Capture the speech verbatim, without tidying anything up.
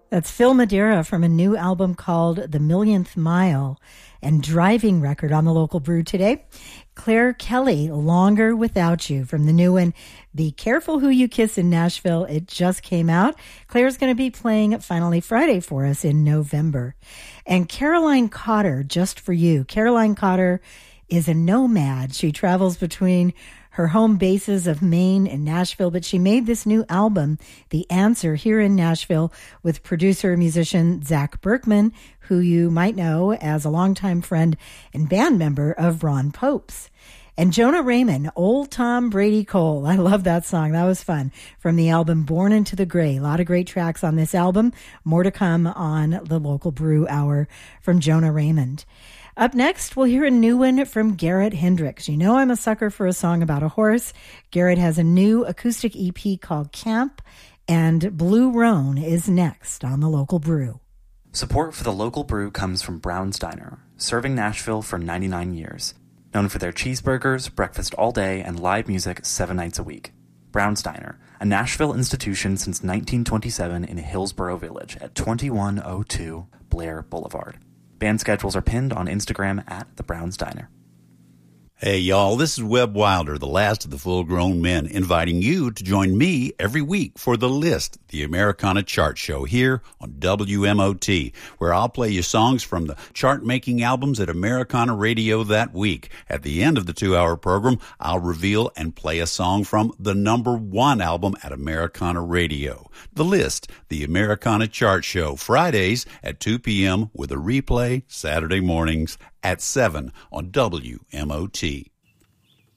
That's Phil Madeira from a new album called The Millionth Mile and Driving Record on the Local Brew today. Claire Kelly, Longer Without You from the new one, Be Careful Who You Kiss in Nashville. It just came out. Claire's going to be playing at Finally Friday for us in November. And Caroline Cotter, Just For You. Caroline Cotter is a nomad. She travels between her home bases of Maine and Nashville, but she made this new album, The Answer, here in Nashville with producer and musician Zach Berkman, who you might know as a longtime friend and band member of Ron Pope's. And Jonah Raymond, Old Tom Brady Cole. I love that song. That was fun. From the album Born Into the Gray. A lot of great tracks on this album. More to come on the Local Brew Hour from Jonah Raymond. Up next, we'll hear a new one from Garrett Hendricks. You know I'm a sucker for a song about a horse. Garrett has a new acoustic E P called Camp, and Blue Roan is next on the Local Brew. Support for the Local Brew comes from Brown's Diner, serving Nashville for ninety-nine years. Known for their cheeseburgers, breakfast all day, and live music seven nights a week. Brown's Diner, a Nashville institution since nineteen twenty-seven in Hillsboro Village at twenty-one oh two Blair Boulevard. Band schedules are pinned on Instagram at The Brown's Diner. Hey, y'all, this is Webb Wilder, the last of the full-grown men, inviting you to join me every week for The List, the Americana chart show here on W M O T, where I'll play you songs from the chart-making albums at Americana Radio that week. At the end of the two-hour program, I'll reveal and play a song from the number one album at Americana Radio. The List, the Americana chart show, Fridays at two p.m. with a replay Saturday mornings at seven on W M O T.